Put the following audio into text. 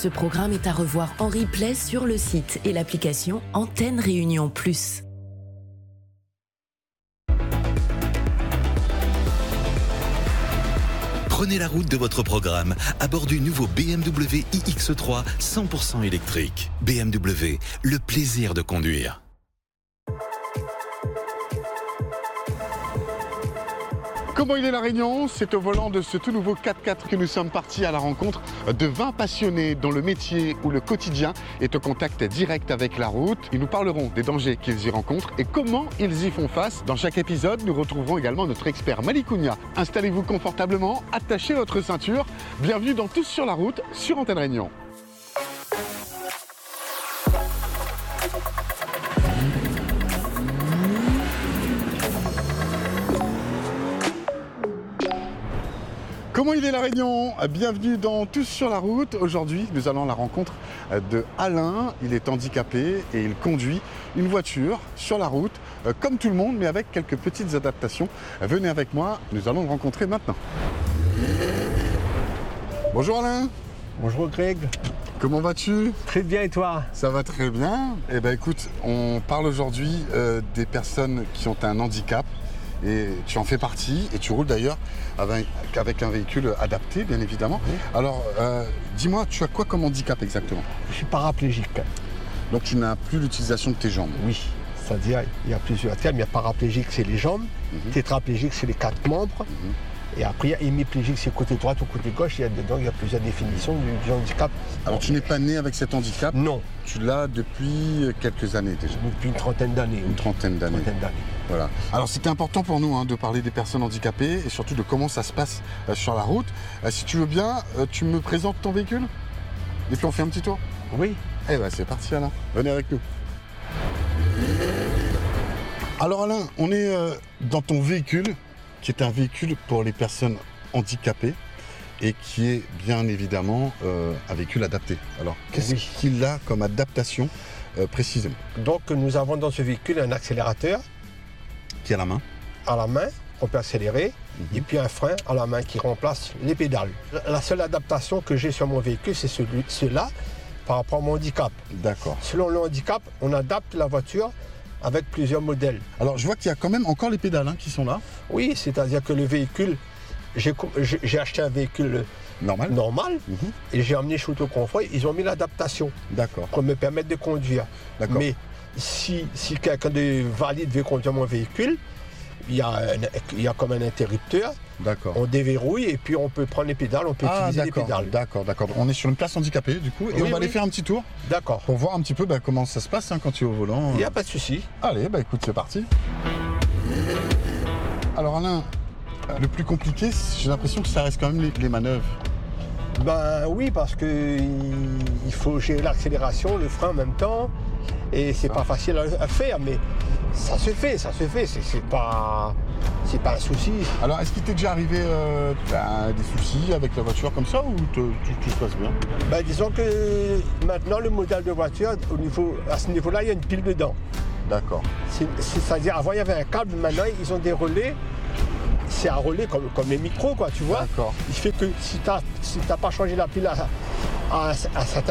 Ce programme est à revoir en replay sur le site et l'application Antenne Réunion Plus. Prenez la route de votre programme à bord du nouveau BMW iX3 100% électrique. BMW, le plaisir de conduire. Comment il est la Réunion? C'est au volant de ce tout nouveau 4x4 que nous sommes partis à la rencontre de 20 passionnés dont le métier ou le quotidien est au contact direct avec la route. Ils nous parleront des dangers qu'ils y rencontrent et comment ils y font face. Dans chaque épisode, nous retrouverons également notre expert Malikounia. Installez-vous confortablement, attachez votre ceinture. Bienvenue dans Tous sur la route sur Antenne Réunion. Comment il est la Réunion? Bienvenue dans Tous sur la route. Aujourd'hui, nous allons à la rencontre de Alain. Il est handicapé et il conduit une voiture sur la route, comme tout le monde, mais avec quelques petites adaptations. Venez avec moi, nous allons le rencontrer maintenant. Bonjour Alain. Bonjour Greg. Comment vas-tu? Très bien et toi? Ça va très bien. Eh bien écoute, on parle aujourd'hui des personnes qui ont un handicap. Et tu en fais partie, et tu roules d'ailleurs avec un véhicule adapté, bien évidemment. Oui. Alors, dis-moi, tu as quoi comme handicap exactement? Je suis paraplégique. Donc tu n'as plus l'utilisation de tes jambes? Oui, c'est-à-dire il y a plusieurs termes. Il y a paraplégique, c'est les jambes. Tétraplégique, c'est les 4 membres. Et après, il y a hémiplégique, c'est côté droit ou côté gauche. Il y a plusieurs définitions du handicap. Alors tu n'es pas né avec cet handicap? Non. Tu l'as depuis quelques années déjà? Depuis une trentaine d'années. Une trentaine d'années. Voilà. Alors c'était important pour nous de parler des personnes handicapées et surtout de comment ça se passe sur la route. Si tu veux bien, tu me présentes ton véhicule et puis on fait un petit tour? Oui. Eh bien c'est parti Alain, venez avec nous. Alors Alain, on est dans ton véhicule qui est un véhicule pour les personnes handicapées et qui est bien évidemment un véhicule adapté. Alors qu'est-ce qu'il a comme adaptation précisément? Donc nous avons dans ce véhicule un accélérateur qui est à la main. À la main, on peut accélérer, et puis un frein à la main qui remplace les pédales. La seule adaptation que j'ai sur mon véhicule, c'est cela par rapport à mon handicap. D'accord. Selon le handicap, on adapte la voiture avec plusieurs modèles. Alors je vois qu'il y a quand même encore les pédales qui sont là. Oui, c'est-à-dire que le véhicule, j'ai acheté un véhicule normal et j'ai emmené chez Autoconfort, ils ont mis l'adaptation. D'accord. Pour me permettre de conduire. D'accord. Mais si quelqu'un de valide veut conduire mon véhicule, il y a comme un interrupteur. D'accord. On déverrouille et puis on peut prendre les pédales, on peut utiliser les pédales. D'accord. On est sur une place handicapée du coup et on va aller faire un petit tour. D'accord. Pour voir un petit peu comment ça se passe quand tu es au volant. Il n'y a pas de souci. Allez, écoute, c'est parti. Alors Alain, le plus compliqué, j'ai l'impression que ça reste quand même les manœuvres. Ben oui, parce qu'il faut gérer l'accélération, le frein en même temps. Et c'est pas facile à faire, mais ça se fait. C'est pas un souci. Alors, est-ce qu'il t'est déjà arrivé des soucis avec la voiture comme ça ou tout se passe bien? Ben, disons que maintenant, le modèle de voiture, à ce niveau-là, il y a une pile dedans. D'accord. C'est-à-dire, avant, il y avait un câble, maintenant, ils ont des relais. C'est un relais comme les micros, quoi, tu vois. D'accord. Il fait que si t'as pas changé la pile à certains